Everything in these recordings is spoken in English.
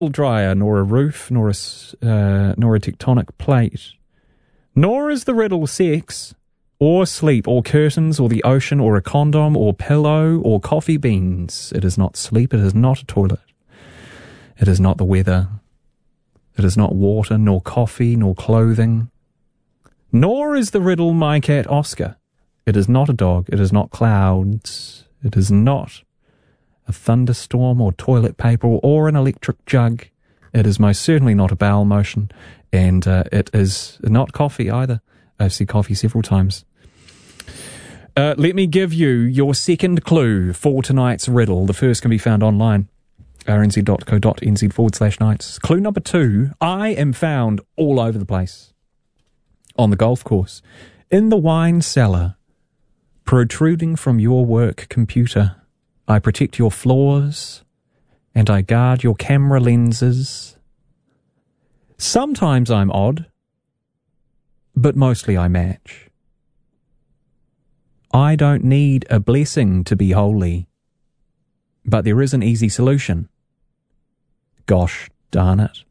dryer, nor a roof, nor a tectonic plate. Nor is the riddle sex, or sleep, or curtains, or the ocean, or a condom, or pillow, or coffee beans. It is not sleep, it is not a toilet. It is not the weather. It is not water, nor coffee, nor clothing. Nor is the riddle my cat Oscar. It is not a dog, it is not clouds. It is not a thunderstorm, or toilet paper, or an electric jug. It is most certainly not a bowel motion, and it is not coffee either. I've said coffee several times. Let me give you your second clue for tonight's riddle. The first can be found online, rnz.co.nz/nights. Clue number 2, I am found all over the place. On the golf course, in the wine cellar, protruding from your work computer. I protect your floors, and I guard your camera lenses. Sometimes I'm odd, but mostly I match. I don't need a blessing to be holy, but there is an easy solution. Gosh darn it.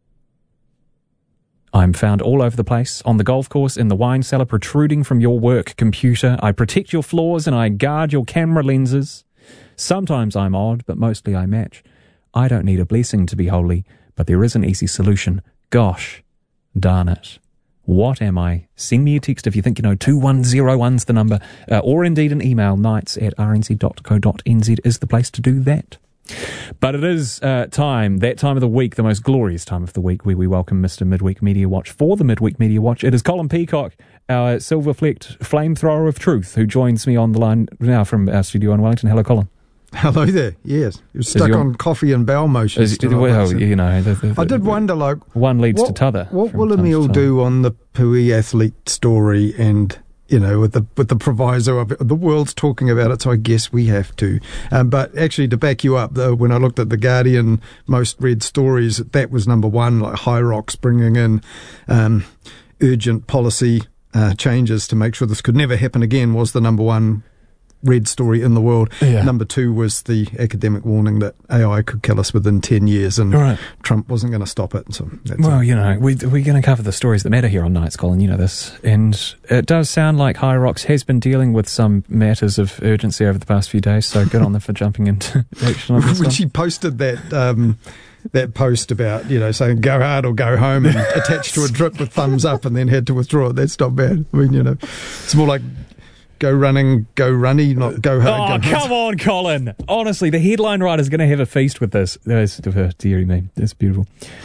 I'm found all over the place, on the golf course, in the wine cellar, protruding from your work computer. I protect your floors and I guard your camera lenses. Sometimes I'm odd, but mostly I match. I don't need a blessing to be holy, but there is an easy solution. Gosh darn it. What am I? Send me a text if you think you know. 2101's the number, or indeed an email. nights@rnz.co.nz is the place to do that. But it is that time of the week, the most glorious time of the week, where we welcome Mr. Midweek Media Watch. For the Midweek Media Watch, it is Colin Peacock, our silver-flecked flamethrower of truth, who joins me on the line now from our studio in Wellington. Hello, Colin. Hello there. Yes, you're stuck on coffee and bowel motions. Well, you know, I did wonder, like, one leads to t'other. What will Emil do on the Pui athlete story? And you know, with the proviso of it, the world's talking about it, so I guess we have to. But actually, to back you up, though, when I looked at the Guardian most read stories, that was number one. Like Hyrox bringing in urgent policy changes to make sure this could never happen again was the number one read story in the world. Yeah. Number 2 was the academic warning that AI could kill us within 10 years and Trump wasn't going to stop it. So you know, we're going to cover the stories that matter here on Nights, Colin, you know this. And it does sound like Hyrox has been dealing with some matters of urgency over the past few days, so good on them for jumping into action on this. When she posted that post about, you know, saying go hard or go home and attached to a drip with thumbs up and then had to withdraw it, that's not bad. I mean, you know, it's more like go running, go runny, not go hard. Oh, come on, Colin. Honestly, the headline writer's going to have a feast with this. Deary me. That's beautiful.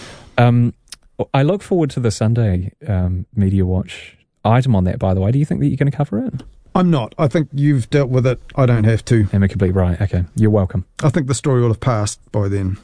I look forward to the Sunday Media Watch item on that, by the way. Do you think that you're going to cover it? I'm not. I think you've dealt with it. I don't have to. Am I completely right? Okay. You're welcome. I think the story will have passed by then.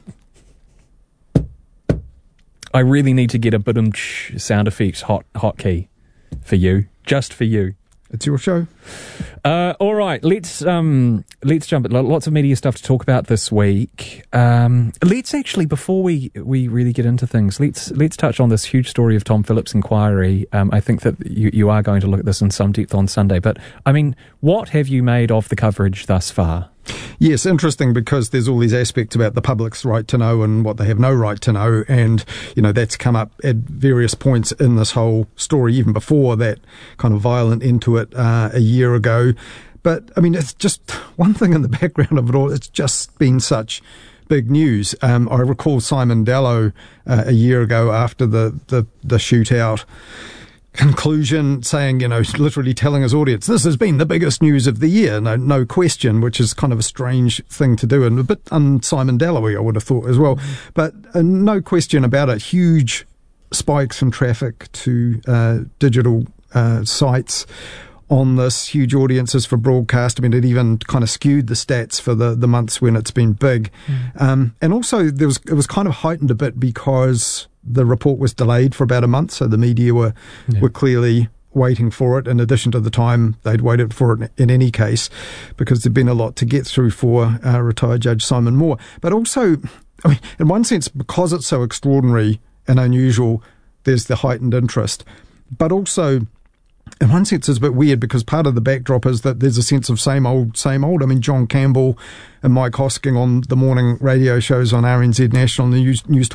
I really need to get a sound effects hotkey for you. Just for you. It's your show. All right, let's jump at lots of media stuff to talk about this week. Let's actually, before we really get into things, let's touch on this huge story of Tom Phillips' inquiry. I think that you are going to look at this in some depth on Sunday, but I mean, what have you made of the coverage thus far? Yes, interesting, because there's all these aspects about the public's right to know and what they have no right to know, and you know that's come up at various points in this whole story, even before that kind of violent end to it a year ago. But I mean, it's just one thing in the background of it all. It's just been such big news. I recall Simon Dallow a year ago after the shootout conclusion saying, you know, literally telling his audience, this has been the biggest news of the year, no question, which is kind of a strange thing to do and a bit un-Simon Dallowy, I would have thought as well. But no question about it, huge spikes in traffic to digital sites on this, huge audiences for broadcast. I mean, it even kind of skewed the stats for the months when it's been big. And also it was kind of heightened a bit because the report was delayed for about a month, so the media were clearly waiting for it, in addition to the time they'd waited for it in any case, because there'd been a lot to get through for retired Judge Simon Moore. But also, I mean, in one sense, because it's so extraordinary and unusual, there's the heightened interest. But also, in one sense, it's a bit weird because part of the backdrop is that there's a sense of same old, same old. I mean, John Campbell and Mike Hosking on the morning radio shows on RNZ National News